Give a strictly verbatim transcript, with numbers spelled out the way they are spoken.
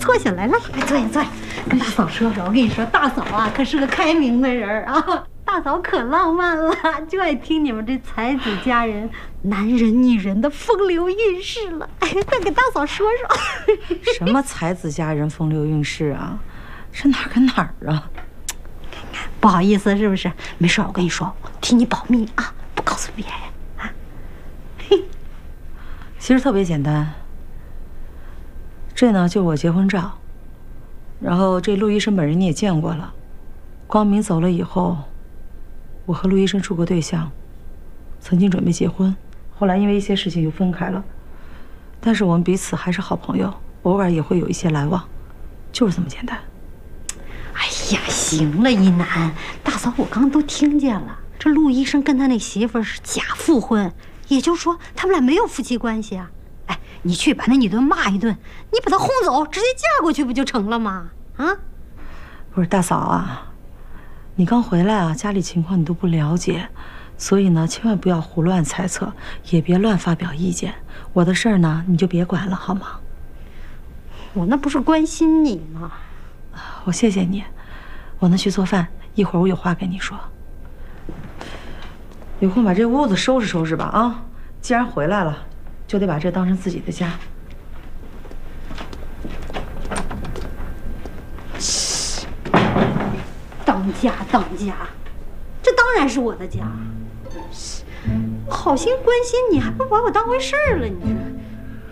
坐下来，来来坐下坐下，跟大嫂说说。我跟你说，大嫂啊可是个开明的人啊，大嫂可浪漫了，就爱听你们这才子佳人男人女人的风流韵事了。哎，再给大嫂说说。 什么才子佳人风流韵事啊？这哪儿跟哪儿啊？ 不好意思，是不是？没事，我跟你说，替你保密啊，不告诉别人啊。嘿， 其实特别简单。这呢，就我结婚照，然后这陆医生本人你也见过了。光明走了以后，我和陆医生处过对象，曾经准备结婚，后来因为一些事情就分开了。但是我们彼此还是好朋友，偶尔也会有一些来往，就是这么简单。 哎呀，行了，一楠，大嫂，我刚刚都听见了，这陆医生跟他那媳妇是假复婚，也就是说他们俩没有夫妻关系啊。哎，你去把那女的骂一顿，你把她轰走，直接嫁过去不就成了吗？啊？ 不是大嫂啊，你刚回来啊，家里情况你都不了解，所以呢，千万不要胡乱猜测，也别乱发表意见。我的事儿呢，你就别管了，好吗？ 我那不是关心你吗？ 我谢谢你，我呢去做饭，一会儿我有话跟你说。有空把这屋子收拾收拾吧啊！既然回来了，就得把这当成自己的家。 当家当家，这当然是我的家。我好心关心你，还不把我当回事儿了？你这。